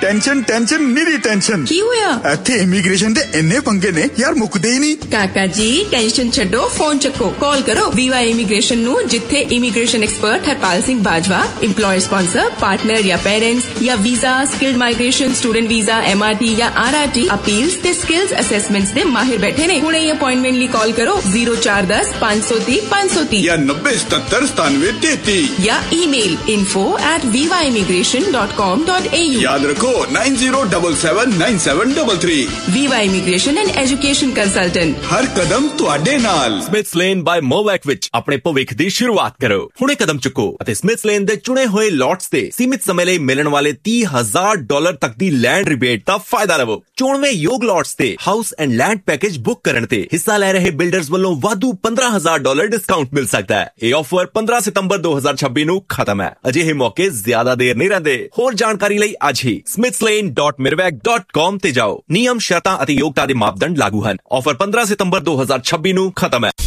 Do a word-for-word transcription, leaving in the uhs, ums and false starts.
Tension tension निरी tension की होया इत्थे इमीग्रेशन दे इन्ने पंगे ने यार मुकदे ही नहीं। काका जी टेंशन छड्डो फोन चक्को कॉल करो वीवा इमीग्रेशन नु जिथे immigration expert Harpal Singh Bajwa employer sponsor partner या पेरेंट्स या visa skilled migration student visa MRT या आरआरटी अपील्स ते स्किल्स असेसमेंट्स दे माहिर बैठे ने। हुणे अपॉइंटमेंट ली कॉल करो जीरो चार दस पांच सौ तीस पांच सौ तीस या नब्बे सतर सतानवे तेती या email info at viva immigration dot com dot a u। याद रखो nine zero double seven nine seven double three. Viva Immigration and Education Consultant। हर कदम ਤੁਹਾਡੇ ਨਾਲ। ਸਮਿਥਸ ਲੇਨ ਬਾਈ ਮੋਵੈਕ ਵਿੱਚ ਆਪਣੇ ਭਵਿੱਖ ਦੀ ਸ਼ੁਰੂਆਤ ਕਰੋ। ਹੁਣੇ ਕਦਮ ਚੁੱਕੋ ਅਤੇ ਸਮਿਥਸ ਲੇਨ ਦੇ ਚੁਣੇ ਹੋਏ ਲੋਟਸ ਤੇ ਸੀਮਿਤ ਸਮੇਂ ਲਈ ਮਿਲਣ ਵਾਲੇ तीस हज़ार ਡਾਲਰ ਤੱਕ ਦੀ ਲੈਂਡ ਰਿਬੇਟ ਦਾ ਫਾਇਦਾ ਲਵੋ। ਚੋਣਵੇਂ ਯੋਗ ਲੋਟਸ ਤੇ house and land package book ਕਰਨ ਤੇ ਹਿੱਸਾ ਲੈ ਰਹੇ ਬਿਲਡਰਸ ਵੱਲੋਂ ਵਾਧੂ पंद्रह हज़ार ਡਾਲਰ ਡਿਸਕਾਊਂਟ ਮਿਲ ਸਕਦਾ ਹੈ। ਇਹ ਆਫਰ पंद्रह सितंबर दो हज़ार छब्बीस ਨੂੰ ਖਤਮ ਹੈ। ਅਜਿਹੇ ਮੌਕੇ ਜ਼ਿਆਦਾ ਦੇਰ ਨਹੀਂ ਰਹਿੰਦੇ। ਹੋਰ ਜਾਣਕਾਰੀ ਲਈ ਅੱਜ ਹੀ smiths lane dot mirwak dot com ਤੇ ਜਾਓ। ਨਿਯਮ ਸ਼ਰਤਾਂ ਅਤੇ ਯੋਗਤਾ ਦੇ ਮਾਪਦੰਡ ਲਾਗੂ ਹਨ। ਆਫਰ पंद्रह सितंबर दो हज़ार छब्बीस ਨੂੰ ਖਤਮ ਹੈ।